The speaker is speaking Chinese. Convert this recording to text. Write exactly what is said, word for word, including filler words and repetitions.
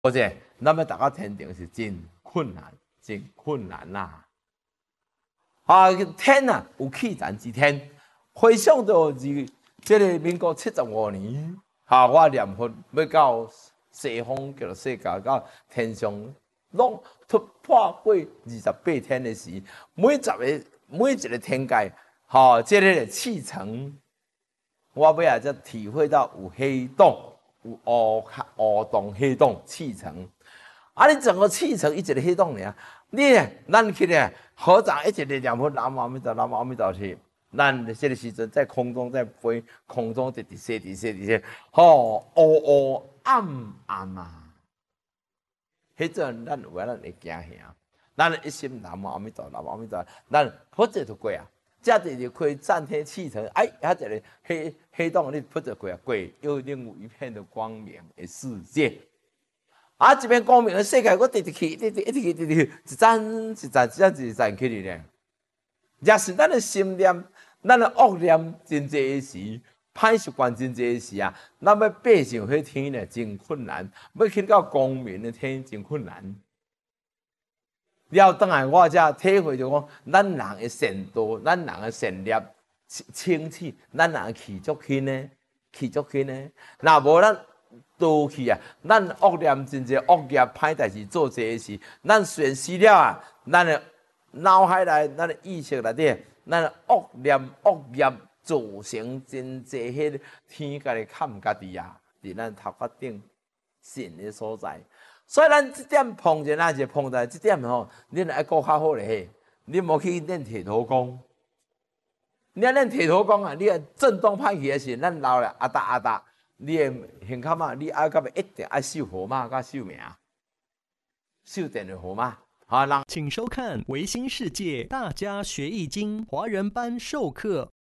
或者咱要达到天庭是真困难，真困难啦、啊！啊，天啊，有气战之天，回想到二这个民国七十五年，哈、啊，我念佛要到西方叫做世界，到天上，拢突破过二十八天的时，每十个每一个天界，哈、啊，这个气层，我尾仔才体会到有黑洞。有乌乌洞、黑洞、气层，啊！你整个气层一直个黑洞尔，你咱去咧，合掌一直咧念佛，南无阿弥陀，南无阿弥陀去。咱这个时阵在空中在飞，空中直直飞，直飞直飞，吼，乌乌暗暗啊！迄阵咱有啊，咱会惊吓，咱一心南无阿弥陀，南无阿弥陀，咱佛者就过啊。这就是可占天气层，哎，它这个黑黑洞，你扑着过啊，过又另有一片的光明的世界。啊，这片光明的世界，我直直去，直直一直去，直直去，一站一站，一站一站去哩咧。若是咱的心念，咱的恶念真济时，歹习惯真济时啊，咱要爬上迄天咧，真困难；要去到光明的天，真困难。了等来，我才体会着讲，咱人的善道，咱人的善业清气，咱人气足轻呢，气足轻呢。若无咱倒去啊，咱恶念真济，恶业歹代志做这时，咱损失了啊，咱的脑海内、咱的意识内底，咱的恶念、恶业造成真济迄天家己看家己啊，伫咱头壳顶神的所在。所以咱这点碰见，咱就碰在这点吼，你爱顾较好咧。你莫去练铁头功，你练铁头功啊，你震动歹去的时，咱老了阿达阿达，你的胸坎啊，你爱到一定爱守号码甲守命，守定的号码。好，人请收看《维新世界大家学易经》华人班授课。